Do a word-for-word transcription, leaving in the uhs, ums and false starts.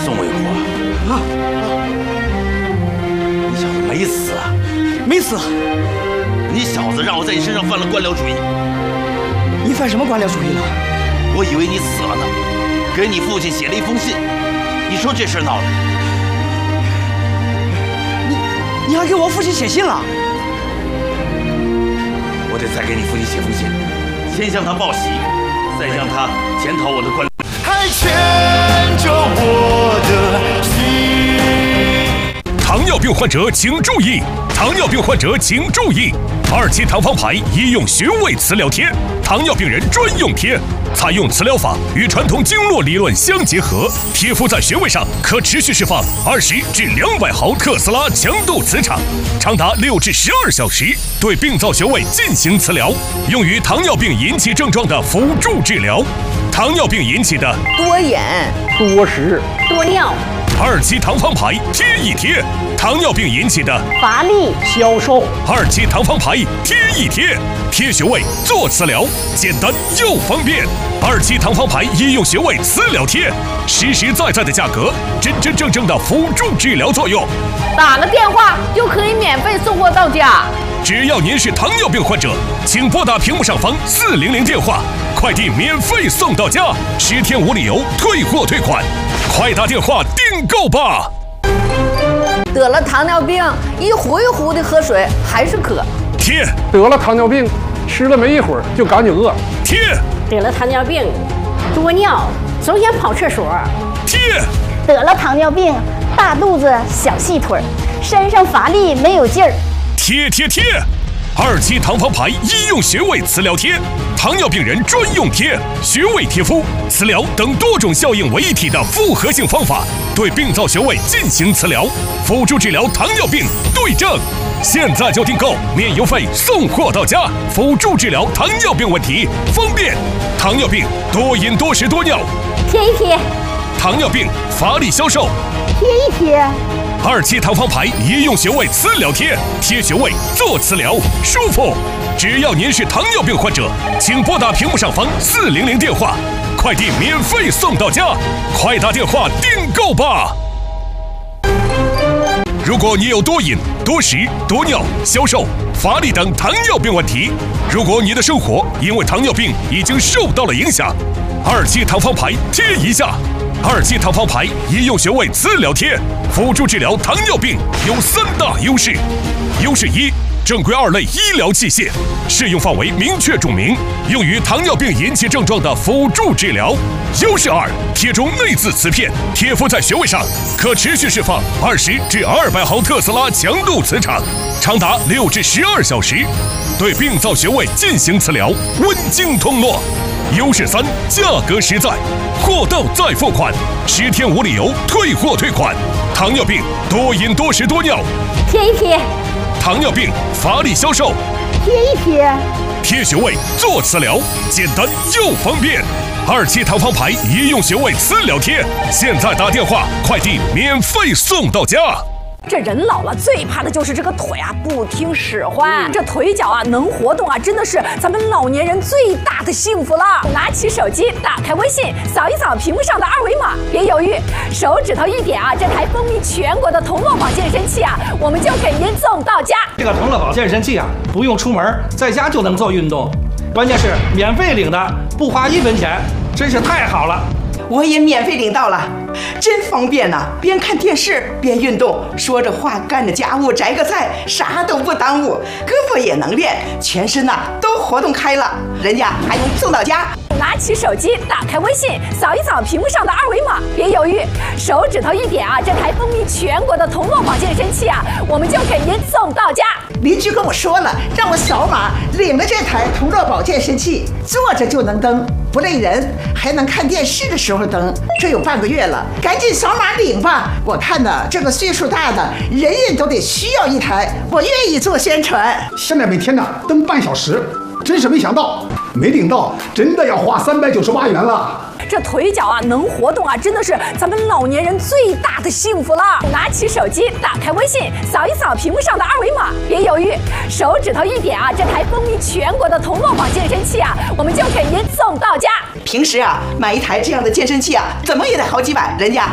宋卫国啊，你小子没死啊？ 没死。 你小子让我在你身上犯了官僚主义。 你犯什么官僚主义了？ 我以为你死了呢，给你父亲写了一封信。你说这事闹的， 你你还给我父亲写信了？ 我得再给你父亲写封信，先向他报喜，再向他检讨我的官僚。 还牵着我的心。 糖尿病患者请注意！糖尿病患者请注意！二期糖方牌医用穴位磁疗贴，糖尿病人专用贴，采用磁疗法与传统经络理论相结合，贴敷在穴位上可持续释放二十至两百毫特斯拉强度磁场，长达六至十二小时，对病灶穴位进行磁疗，用于糖尿病引起症状的辅助治疗。糖尿病引起的多眼、 多食、 多尿。 二期糖方牌贴一贴，糖尿病引起的乏力、 消瘦。 二期糖方牌贴一贴，贴穴位做磁疗，简单又方便。二期糖方牌医用穴位磁疗贴，实实在在的价格，真真正正的辅助治疗作用。 打个电话就可以免费送货到家。 只要您是糖尿病患者，请拨打屏幕上方四零零电话，快递免费送到家，十天无理由退货退款，快打电话订购吧。 得了糖尿病，一壶一壶的喝水还是渴。 贴。 得了糖尿病，吃了没一会儿就感觉饿。 贴。 得了糖尿病，多尿，总想跑厕所。 贴。 得了糖尿病，大肚子小细腿，身上乏力没有劲儿。 贴贴贴，二期糖方牌医用穴位磁疗贴，糖尿病人专用贴，穴位贴敷、磁疗等多种效应为一体的复合性方法，对病灶穴位进行磁疗，辅助治疗糖尿病。对症，现在就订购，免邮费送货到家，辅助治疗糖尿病问题，方便。糖尿病多饮多食多尿， 贴一贴。 糖尿病乏力消瘦， 贴一贴。 二期糖方牌医用穴位磁疗贴，贴穴位做磁疗，舒服。只要您是糖尿病患者，请拨打屏幕上方四零零电话，快递免费送到家，快打电话订购吧。如果你有多饮、多食、多尿、消瘦、乏力等糖尿病问题，如果你的生活因为糖尿病已经受到了影响，二期糖方牌贴一下。二期糖方牌医用穴位磁疗贴，辅助治疗糖尿病有三大优势。优势一，正规二类医疗器械，适用范围明确注明，用于糖尿病引起症状的辅助治疗。优势二，贴中内置磁片，贴敷在穴位上，可持续释放二十至二百毫特斯拉强度磁场，长达六至十二小时，对病灶穴位进行磁疗，温经通络。优势三，价格实在，货到再付款，十天无理由退货退款。糖尿病多饮多食多尿， 贴一贴。 糖尿病乏力消瘦， 贴一贴。 贴穴位做磁疗，简单又方便。二期糖方牌医用穴位磁疗贴，现在打电话，快递免费送到家。 这人老了最怕的就是这个腿啊不听使唤，这腿脚啊能活动啊，真的是咱们老年人最大的幸福了。拿起手机，打开微信，扫一扫屏幕上的二维码，别犹豫，手指头一点啊，这台风靡全国的童乐宝健身器啊，我们就给您送到家。 这个童乐宝健身器啊，不用出门，在家就能做运动，关键是免费领的，不花一分钱，真是太好了。 我也免费领到了，真方便呐、啊！边看电视边运动，说着话干着家务，摘个菜，啥都不耽误，胳膊也能练，全身呐、啊、都活动开了，人家还能送到家。 拿起手机，打开微信，扫一扫屏幕上的二维码，别犹豫，手指头一点啊，这台风靡全国的童乐宝健身器啊，我们就给您送到家。 邻居跟我说了，让我扫码领了这台童乐宝健身器，坐着就能蹬，不累人，还能看电视的时候蹬。这有半个月了，赶紧扫码领吧！我看呢，这个岁数大的人人都得需要一台，我愿意做宣传。 现在每天呢蹬半小时，真是没想到，没领到真的要花三百九十八元了。 这腿脚啊能活动啊，真的是咱们老年人最大的幸福了。拿起手机，打开微信，扫一扫屏幕上的二维码，别犹豫，手指头一点啊，这台风靡全国的童乐宝健身器啊，我们就给您送到家。 平时啊买一台这样的健身器啊，怎么也得好几百，人家